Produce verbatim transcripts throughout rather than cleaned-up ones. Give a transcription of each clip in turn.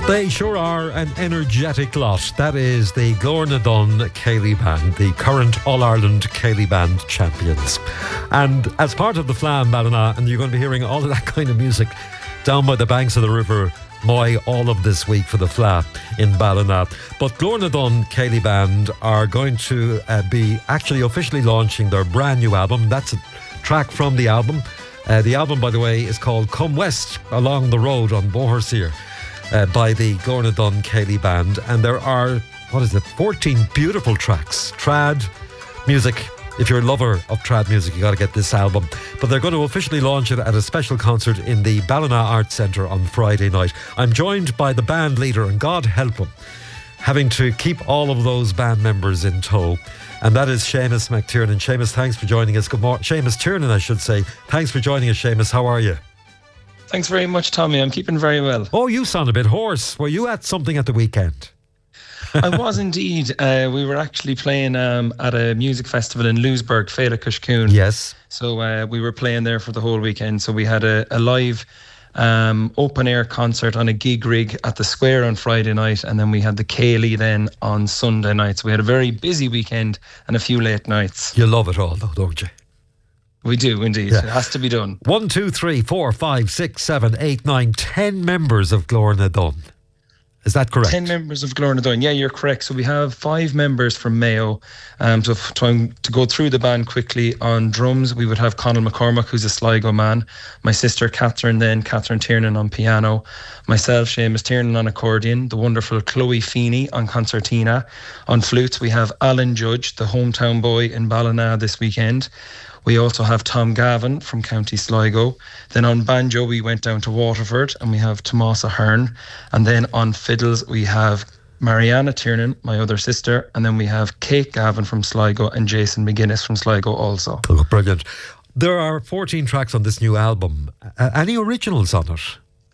They sure are an energetic lot. That is the Glornadon Céilí Band, the current All-Ireland Céilí Band champions. And as part of the Fleadh Ballina, and you're going to be hearing all of that kind of music down by the banks of the River Moy all of this week for the Fleadh in Ballina. But Glornadon Céilí Band are going to uh, be actually officially launching their brand new album. That's a track from the album. Uh, the album, by the way, is called Come West Along the Road on Bohersir. Uh, by the Glornadon Céilí Band, and there are, what is it, fourteen beautiful tracks, trad music. If you're a lover of trad music, you got to get this album. But they're going to officially launch it at a special concert in the Ballina Arts Centre on Friday night. I'm joined by the band leader, and God help him, having to keep all of those band members in tow, and that is Seamus McTiernan. Seamus, thanks for joining us. Good morning. Seamus Tiernan, I should say. Thanks for joining us, Seamus. How are you? Thanks very much, Tommy. I'm keeping very well. Oh, you sound a bit hoarse. Were you at something at the weekend? I was indeed. Uh, we were actually playing um, at a music festival in Lewisburg, Féile Cushcoon. Yes. So uh, we were playing there for the whole weekend. So we had a, a live um, open-air concert on a gig rig at the Square on Friday night, and then we had the Céilí then on Sunday night. So we had a very busy weekend and a few late nights. You love it all, though, don't you? We do, indeed. Yeah. It has to be done. One, two, three, four, five, six, seven, eight, nine, ten members of Glornadon. Is that correct? Ten members of Glornadon. Yeah, you're correct. So we have five members from Mayo. Um, so trying to go through the band quickly, on drums, we would have Conal McCormack, who's a Sligo man. My sister Catherine then, Catherine Tiernan on piano. Myself, Seamus Tiernan on accordion. The wonderful Chloe Feeney on concertina. On flutes, we have Alan Judge, the hometown boy in Ballina this weekend. We also have Tom Gavin from County Sligo. Then on banjo, we went down to Waterford, and we have Tomás Ahern. And then on fiddles, we have Mariana Tiernan, my other sister. And then we have Kate Gavin from Sligo and Jason McGuinness from Sligo also. Oh, brilliant. There are fourteen tracks on this new album. Uh, any originals on it?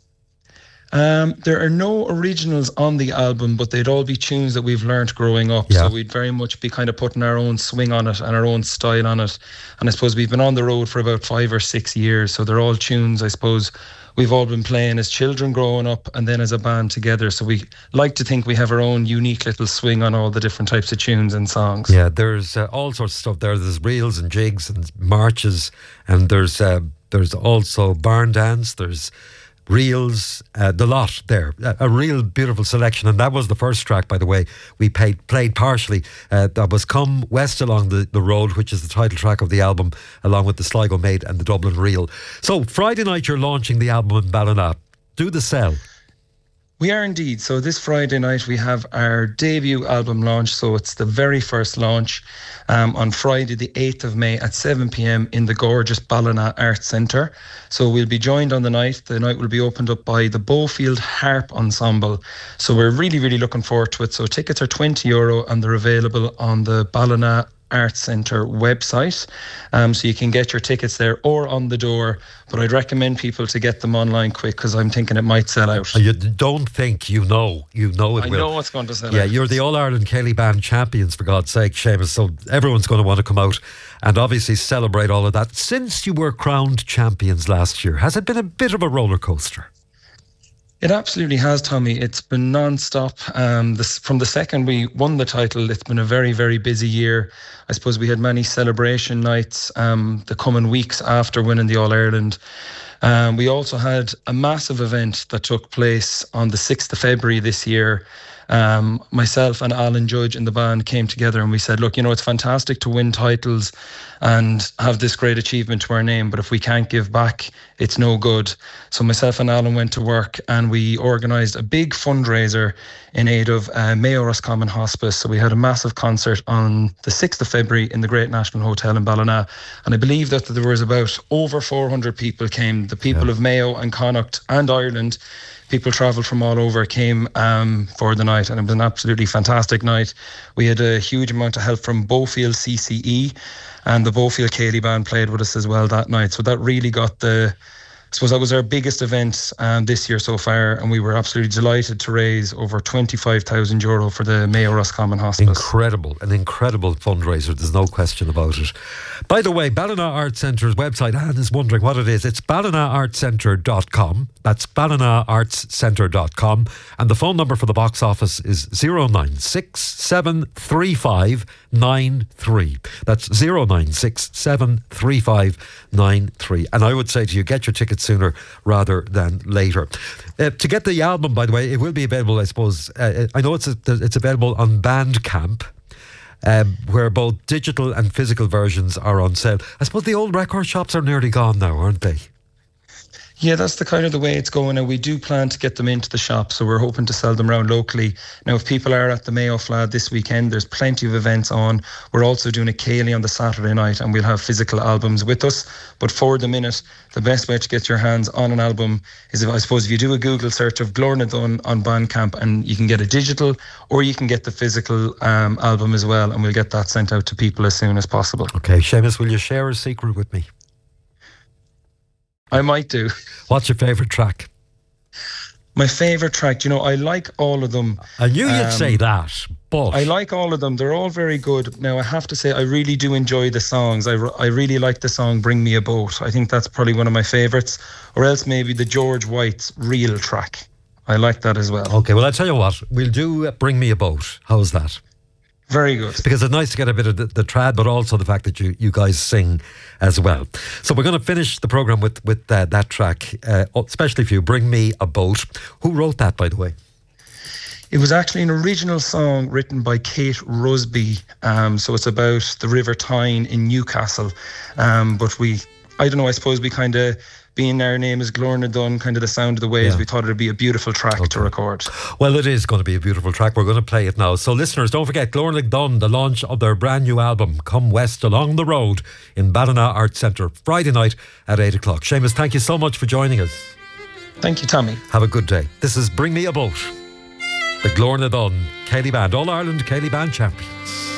Um, there are no originals on the album, but they'd all be tunes that we've learnt growing up. Yeah. So we'd very much be kind of putting our own swing on it and our own style on it. And I suppose we've been on the road for about five or six years. So they're all tunes, I suppose, we've all been playing as children growing up and then as a band together. So we like to think we have our own unique little swing on all the different types of tunes and songs. Yeah, there's uh, all sorts of stuff there. There's reels and jigs and marches, and there's uh, there's also barn dance. There's reels, uh, the lot there. A, a real beautiful selection. And that was the first track, by the way, we paid, played partially. Uh, that was Come West Along the, the Road, which is the title track of the album, along with the Sligo Maid and the Dublin Reel. So Friday night you're launching the album in Ballina. Do the sell. We are indeed. So this Friday night we have our debut album launch. So it's the very first launch um, on Friday the eighth of May at seven p.m. in the gorgeous Ballina Arts Centre. So we'll be joined on the night. The night will be opened up by the Bowfield Harp Ensemble. So we're really, really looking forward to it. So tickets are twenty euro and they're available on the Ballina Arts Centre website. Um, so you can get your tickets there or on the door, but I'd recommend people to get them online quick because I'm thinking it might sell out. You don't think, you know, you know it I will. I know it's going to sell yeah, out. Yeah, you're the All-Ireland Céilí Band champions, for God's sake, Seamus, so everyone's going to want to come out and obviously celebrate all of that. Since you were crowned champions last year, has it been a bit of a roller coaster? It absolutely has, Tommy. It's been non-stop. Um, this, from the second we won the title, it's been a very, very busy year. I suppose we had many celebration nights um, the coming weeks after winning the All-Ireland. Um, we also had a massive event that took place on the sixth of February this year. Um, myself and Alan Judge in the band came together and we said, look, you know, it's fantastic to win titles and have this great achievement to our name, but if we can't give back, it's no good. So myself and Alan went to work and we organised a big fundraiser in aid of uh, Mayo Roscommon Hospice. So we had a massive concert on the sixth of February in the Great National Hotel in Ballina, and I believe that there was about over four hundred people came, the people yeah. of Mayo and Connacht and Ireland. People travelled from all over, came um, for the night, and it was an absolutely fantastic night. We had a huge amount of help from Bowfield C C E, and the Bowfield Céilí Band played with us as well that night. So that really got the suppose that was our biggest event um, this year so far, and we were absolutely delighted to raise over twenty-five thousand euro for the Mayo Roscommon Hospice. Incredible, an incredible fundraiser, there's no question about it. By the way, Ballina Arts Centre's website, Anne is wondering what it is. It's ballina arts centre dot com. That's ballina arts centre dot com. And the phone number for the box office is zero nine six seven three five nine three. That's zero nine six seven three five nine three. And I would say to you, get your tickets sooner rather than later. Uh, to get the album, by the way, it will be available, I suppose. Uh, I know it's a, it's available on Bandcamp, um, where both digital and physical versions are on sale. I suppose the old record shops are nearly gone now, aren't they? Yeah, that's the kind of the way it's going. And we do plan to get them into the shop, so we're hoping to sell them around locally. Now, if people are at the Mayo Flad this weekend, there's plenty of events on. We're also doing a Ceilidh on the Saturday night, and we'll have physical albums with us. But for the minute, the best way to get your hands on an album is, if I suppose, if you do a Google search of Glorna Dunn on Bandcamp, and you can get a digital or you can get the physical um, album as well, and we'll get that sent out to people as soon as possible. Okay, Seamus, will you share a secret with me? I might do. What's your favourite track? My favourite track, you know, I like all of them. I knew you'd um, say that, but... I like all of them. They're all very good. Now, I have to say, I really do enjoy the songs. I, I really like the song Bring Me a Boat. I think that's probably one of my favourites. Or else maybe the George White's Real track. I like that as well. Okay, well, I'll tell you what. We'll do uh, Bring Me a Boat. How's that? Very good. Because it's nice to get a bit of the, the trad, but also the fact that you, you guys sing as well. So we're going to finish the programme with, with uh, that track, uh, especially for you, Bring Me a Boat. Who wrote that, by the way? It was actually an original song written by Kate Rusby. Um, so it's about the River Tyne in Newcastle. Um, but we, I don't know, I suppose we kind of... being our name is Glorna Dunn, kind of the sound of the waves, yeah. We thought it'd be a beautiful track okay. to record. Well, it is going to be a beautiful track. We're going to play it now. So listeners, don't forget Glorna Dunn, the launch of their brand new album, Come West Along the Road, in Ballina Arts Centre, Friday night at eight o'clock. Seamus, thank you so much for joining us. Thank you, Tommy. Have a good day. This is Bring Me a Boat, the Glorna Dunn Ceilidh Band, All Ireland Ceilidh Band champions.